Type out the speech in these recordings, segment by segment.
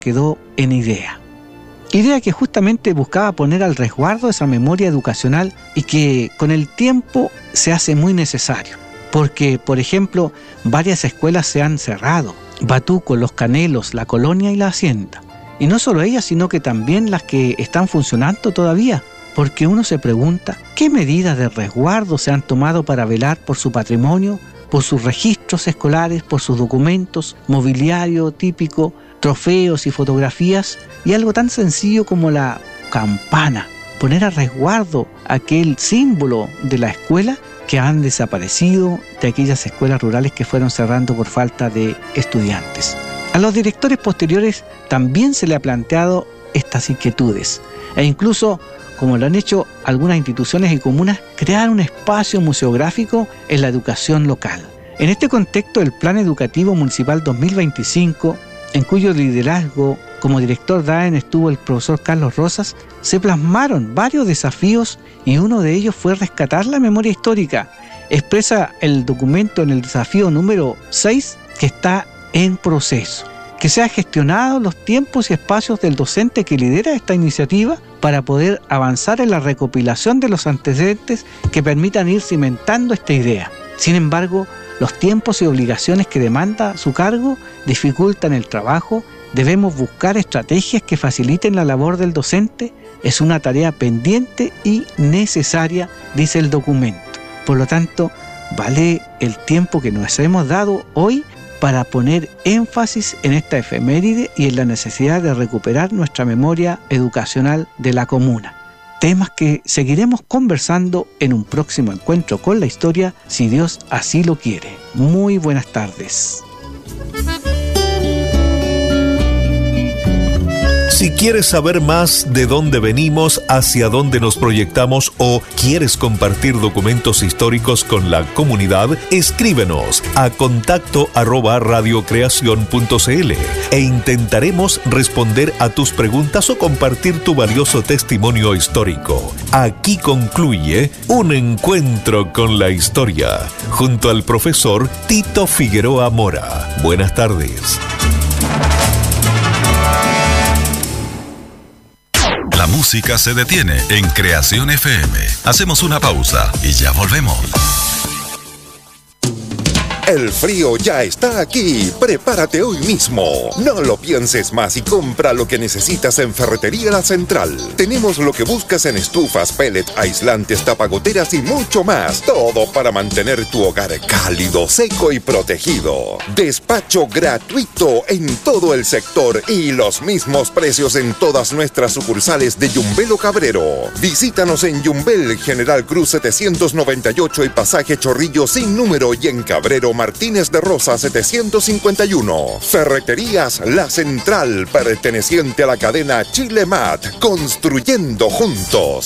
quedó en idea. Idea que justamente buscaba poner al resguardo esa memoria educacional y que con el tiempo se hace muy necesario. Porque, por ejemplo, varias escuelas se han cerrado. Batuco, Los Canelos, La Colonia y La Hacienda. Y no solo ellas, sino que también las que están funcionando todavía. Porque uno se pregunta, ¿qué medidas de resguardo se han tomado para velar por su patrimonio, por sus registros escolares, por sus documentos, mobiliario típico, trofeos y fotografías? Y algo tan sencillo como la campana. Poner a resguardo aquel símbolo de la escuela que han desaparecido de aquellas escuelas rurales que fueron cerrando por falta de estudiantes. A los directores posteriores también se le ha planteado estas inquietudes e incluso, como lo han hecho algunas instituciones y comunas, crear un espacio museográfico en la educación local. En este contexto, el Plan Educativo Municipal 2025, en cuyo liderazgo como director DAEN estuvo el profesor Carlos Rosas, se plasmaron varios desafíos y uno de ellos fue rescatar la memoria histórica. Expresa el documento en el desafío número 6 que está en proceso. Que se han gestionado los tiempos y espacios del docente que lidera esta iniciativa para poder avanzar en la recopilación de los antecedentes que permitan ir cimentando esta idea. Sin embargo, los tiempos y obligaciones que demanda su cargo dificultan el trabajo. Debemos buscar estrategias que faciliten la labor del docente. Es una tarea pendiente y necesaria, dice el documento. Por lo tanto, vale el tiempo que nos hemos dado hoy para poner énfasis en esta efeméride y en la necesidad de recuperar nuestra memoria educacional de la comuna. Temas que seguiremos conversando en un próximo encuentro con la historia, si Dios así lo quiere. Muy buenas tardes. Si quieres saber más de dónde venimos, hacia dónde nos proyectamos o quieres compartir documentos históricos con la comunidad, escríbenos a contacto@radiocreacion.cl e intentaremos responder a tus preguntas o compartir tu valioso testimonio histórico. Aquí concluye Un Encuentro con la Historia, junto al profesor Tito Figueroa Mora. Buenas tardes. La música se detiene en Creación FM. Hacemos una pausa y ya volvemos. El frío ya está aquí. Prepárate hoy mismo. No lo pienses más y compra lo que necesitas en Ferretería La Central. Tenemos lo que buscas en estufas, pellet, aislantes, tapagoteras y mucho más. Todo para mantener tu hogar cálido, seco y protegido. Despacho gratuito en todo el sector y los mismos precios en todas nuestras sucursales de Yumbel o Cabrero. Visítanos en Yumbel, General Cruz 798 y Pasaje Chorrillo sin número, y en Cabrero Martínez de Rosa 751. Ferreterías La Central, perteneciente a la cadena Chile Mat, construyendo juntos.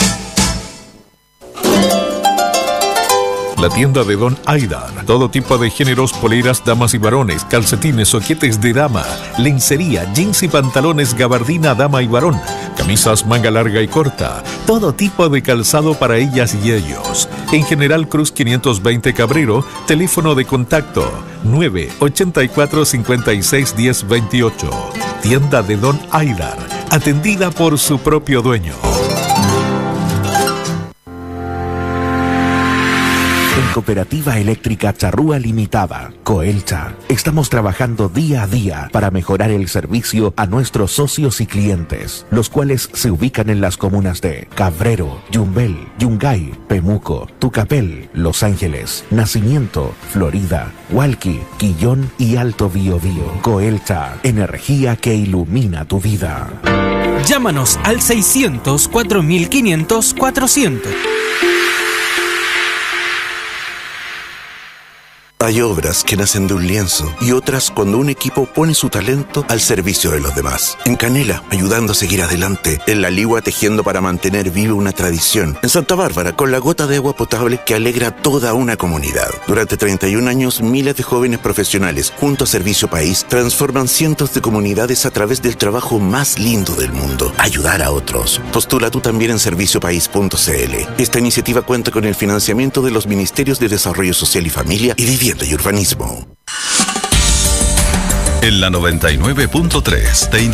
La tienda de Don Aidar. Todo tipo de géneros, poleras, damas y varones, calcetines, soquetes de dama, lencería, jeans y pantalones gabardina, dama y varón, camisas manga larga y corta, todo tipo de calzado para ellas y ellos. En General Cruz 520 Cabrero, teléfono de contacto 984 56 10 28. Tienda de Don Aidar, atendida por su propio dueño. En Cooperativa Eléctrica Charrúa Limitada, Coelcha, estamos trabajando día a día para mejorar el servicio a nuestros socios y clientes, los cuales se ubican en las comunas de Cabrero, Yumbel, Yungay, Pemuco, Tucapel, Los Ángeles, Nacimiento, Florida, Hualqui, Quillón y Alto Biobío. Coelcha, energía que ilumina tu vida. Llámanos al 600 4500 400. Hay obras que nacen de un lienzo y otras cuando un equipo pone su talento al servicio de los demás. En Canela, ayudando a seguir adelante. En La Ligua, tejiendo para mantener viva una tradición. En Santa Bárbara, con la gota de agua potable que alegra a toda una comunidad. Durante 31 años, miles de jóvenes profesionales, junto a Servicio País, transforman cientos de comunidades a través del trabajo más lindo del mundo: ayudar a otros. Postula tú también en serviciopaís.cl. Esta iniciativa cuenta con el financiamiento de los Ministerios de Desarrollo Social y Familia y Vivienda y Urbanismo. En la 99.3 te